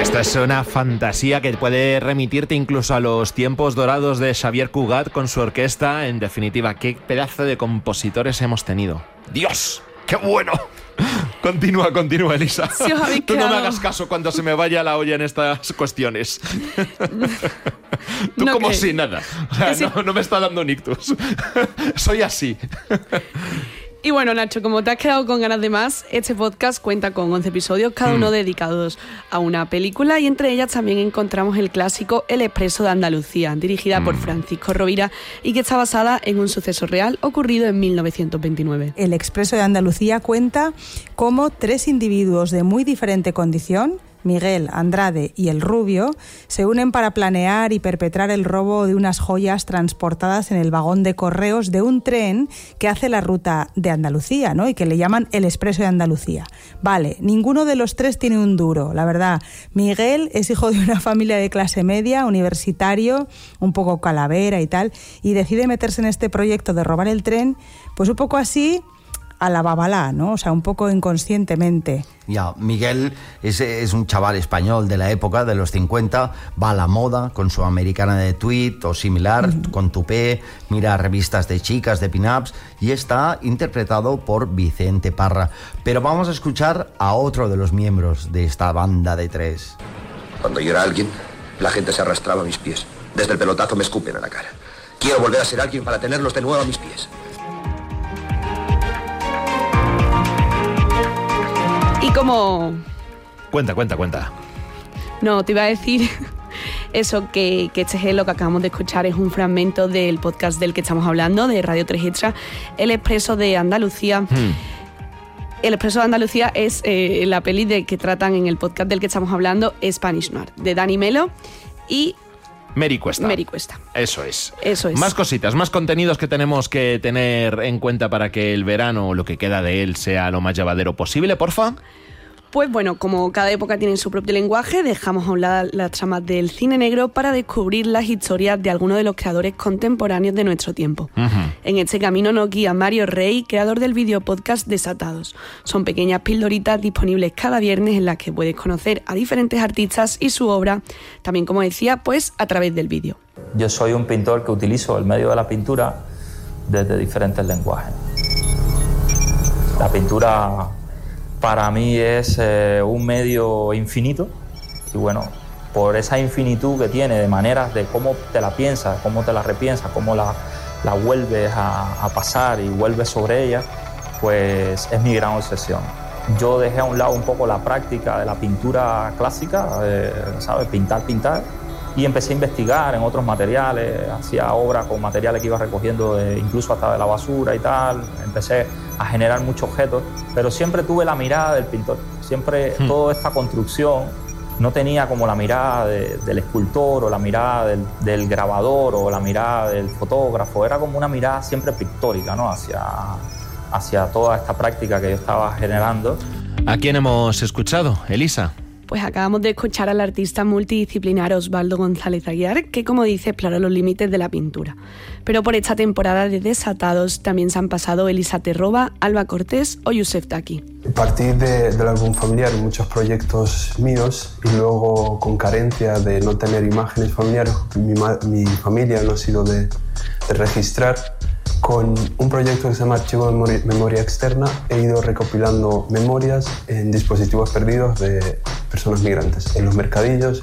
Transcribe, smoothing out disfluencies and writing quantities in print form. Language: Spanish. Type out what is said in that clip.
Esta es una fantasía que puede remitirte incluso a los tiempos dorados de Xavier Cugat con su orquesta. En definitiva, qué pedazo de compositores hemos tenido. ¡Dios! ¡Qué bueno! Continúa, Elisa. Si os habéis Tú quedado... no me hagas caso cuando se me vaya la olla en estas cuestiones. Tú No como creo. si nada. O sea, Sí. no me está dando un ictus. Soy así. Y bueno, Nacho, como te has quedado con ganas de más, este podcast cuenta con 11 episodios, cada uno dedicados a una película, y entre ellas también encontramos el clásico El Expreso de Andalucía, dirigida por Francisco Rovira y que está basada en un suceso real ocurrido en 1929. El Expreso de Andalucía cuenta cómo 3 individuos de muy diferente condición, Miguel, Andrade y el Rubio, se unen para planear y perpetrar el robo de unas joyas transportadas en el vagón de correos de un tren que hace la ruta de Andalucía, ¿no? Y que le llaman el Expreso de Andalucía. Vale, ninguno de los 3 tiene un duro, la verdad. Miguel es hijo de una familia de clase media, universitario, un poco calavera y tal, y decide meterse en este proyecto de robar el tren, pues un poco así a la babalá, ¿no? O sea, un poco inconscientemente. Ya, Miguel es un chaval español de la época, de los 50, va a la moda con su americana de tweed o similar, con tupé, mira revistas de chicas, de pin-ups, y está interpretado por Vicente Parra. Pero vamos a escuchar a otro de los miembros de esta banda de 3. Cuando yo era alguien, la gente se arrastraba a mis pies. Desde el pelotazo me escupen a la cara. Quiero volver a ser alguien para tenerlos de nuevo a mis pies. Y como... Cuenta. No, te iba a decir eso, que este es lo que acabamos de escuchar, es un fragmento del podcast del que estamos hablando, de Radio 3 Extra, El Expreso de Andalucía. El Expreso de Andalucía es la peli de que tratan en el podcast del que estamos hablando, Spanish Noir, de Dani Melo y Mary Cuesta. Eso es. Más cositas, más contenidos que tenemos que tener en cuenta para que el verano o lo que queda de él sea lo más llevadero posible, porfa. Pues bueno, como cada época tiene su propio lenguaje, dejamos a un lado las tramas del cine negro para descubrir las historias de algunos de los creadores contemporáneos de nuestro tiempo. En este camino nos guía Mario Rey, creador del video podcast Desatados. Son pequeñas pildoritas disponibles cada viernes en las que puedes conocer a diferentes artistas y su obra, también, como decía, pues a través del vídeo. Yo soy un pintor que utilizo el medio de la pintura desde diferentes lenguajes. La pintura para mí es un medio infinito y bueno, por esa infinitud que tiene de maneras de cómo te la piensas, cómo te la repiensas, cómo la vuelves a pasar y vuelves sobre ella, pues es mi gran obsesión. Yo dejé a un lado un poco la práctica de la pintura clásica, ¿sabes? Pintar, y empecé a investigar en otros materiales, hacía obras con materiales que iba recogiendo incluso hasta de la basura y tal, empecé a generar muchos objetos, pero siempre tuve la mirada del pintor, siempre toda esta construcción no tenía como la mirada del escultor o la mirada del grabador o la mirada del fotógrafo, era como una mirada siempre pictórica, ¿no? hacia toda esta práctica que yo estaba generando. ¿A quién hemos escuchado, Elisa? Pues acabamos de escuchar al artista multidisciplinar Osvaldo González Aguiar, que, como dice, explora los límites de la pintura. Pero por esta temporada de Desatados también se han pasado Elisa Terroba, Alba Cortés o Youssef Taki. A partir del álbum familiar, muchos proyectos míos, y luego con carencia de no tener imágenes familiares, mi familia no ha sido de registrar. Con un proyecto que se llama Archivo de Memoria Externa he ido recopilando memorias en dispositivos perdidos de personas migrantes, en los mercadillos,